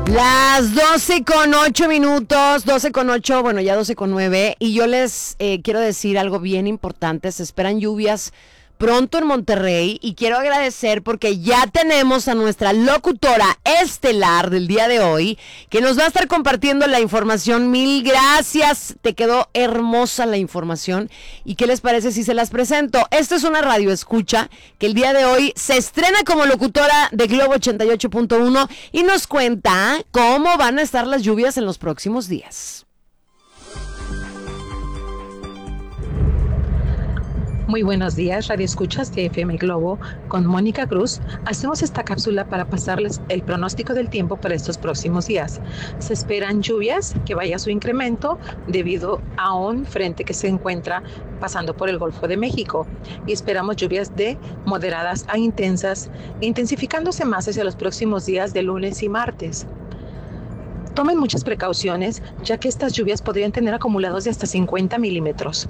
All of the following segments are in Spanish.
Las 12:08, 12:08, bueno, ya 12:09, y yo les quiero decir algo bien importante. Se esperan lluvias pronto en Monterrey y quiero agradecer porque ya tenemos a nuestra locutora estelar del día de hoy que nos va a estar compartiendo la información. Mil gracias, te quedó hermosa la información. ¿Y qué les parece si se las presento? Esta es una radio escucha que el día de hoy se estrena como locutora de Globo 88.1 y nos cuenta cómo van a estar las lluvias en los próximos días. Muy buenos días, Radio Escuchas de FM Globo. Con Mónica Cruz hacemos esta cápsula para pasarles el pronóstico del tiempo para estos próximos días. Se esperan lluvias que vaya a su incremento debido a un frente que se encuentra pasando por el Golfo de México y esperamos lluvias de moderadas a intensas, intensificándose más hacia los próximos días de lunes y martes. Tomen muchas precauciones, ya que estas lluvias podrían tener acumulados de hasta 50 milímetros.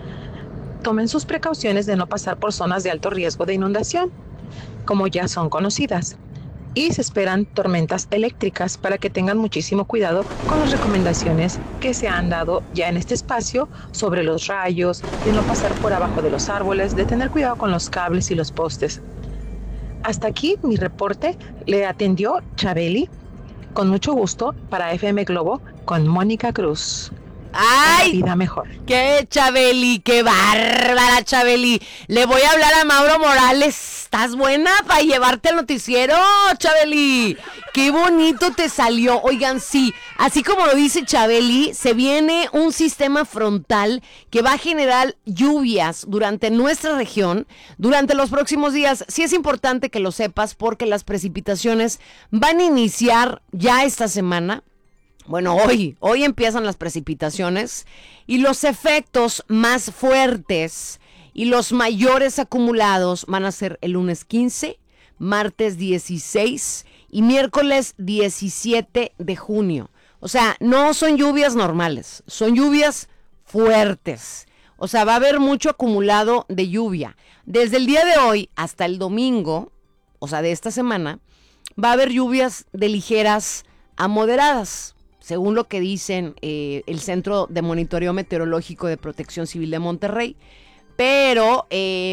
Tomen sus precauciones de no pasar por zonas de alto riesgo de inundación, como ya son conocidas. Y se esperan tormentas eléctricas para que tengan muchísimo cuidado con las recomendaciones que se han dado ya en este espacio sobre los rayos, de no pasar por abajo de los árboles, de tener cuidado con los cables y los postes. Hasta aquí mi reporte. Le atendió Chabeli, con mucho gusto, para FM Globo, con Mónica Cruz. ¡Ay! Vida mejor. ¡Qué Chabeli! ¡Qué bárbara, Chabeli! Le voy a hablar a Mauro Morales. ¿Estás buena para llevarte al noticiero, Chabeli? ¡Qué bonito te salió! Oigan, sí, así como lo dice Chabeli, se viene un sistema frontal que va a generar lluvias durante nuestra región durante los próximos días. Sí es importante que lo sepas porque las precipitaciones van a iniciar ya esta semana. Bueno, hoy empiezan las precipitaciones y los efectos más fuertes y los mayores acumulados van a ser el lunes 15, martes 16 y miércoles 17 de junio. O sea, no son lluvias normales, son lluvias fuertes. O sea, va a haber mucho acumulado de lluvia. Desde el día de hoy hasta el domingo, o sea, de esta semana, va a haber lluvias de ligeras a moderadas, según lo que dicen el Centro de Monitoreo Meteorológico de Protección Civil de Monterrey. Pero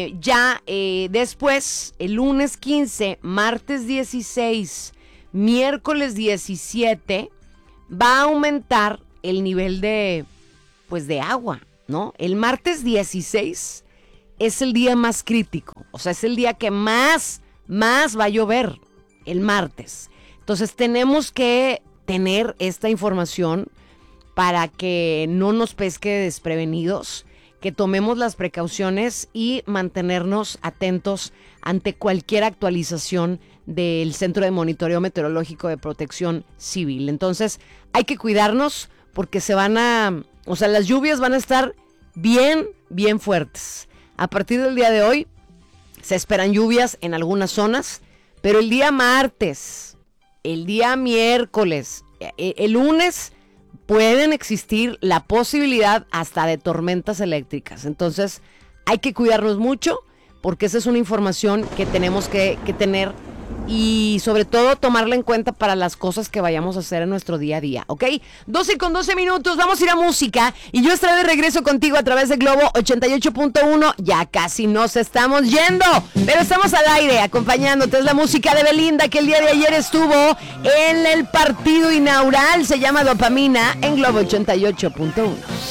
después, el lunes 15, martes 16, miércoles 17, va a aumentar el nivel de agua, ¿no? El martes 16 es el día más crítico, o sea, es el día que más va a llover, el martes. Entonces tenemos que tener esta información para que no nos pesque desprevenidos, que tomemos las precauciones y mantenernos atentos ante cualquier actualización del Centro de Monitoreo Meteorológico de Protección Civil. Entonces hay que cuidarnos porque las lluvias van a estar bien fuertes. A partir del día de hoy se esperan lluvias en algunas zonas, pero el día martes, el día miércoles, el lunes pueden existir la posibilidad hasta de tormentas eléctricas. Entonces hay que cuidarnos mucho porque esa es una información que tenemos que tener y sobre todo tomarla en cuenta para las cosas que vayamos a hacer en nuestro día a día, ¿ok? 12:12, vamos a ir a música y yo estaré de regreso contigo a través de Globo 88.1. Ya casi nos estamos yendo, pero estamos al aire acompañándote. Es la música de Belinda que el día de ayer estuvo en el partido inaugural, se llama Dopamina en Globo 88.1.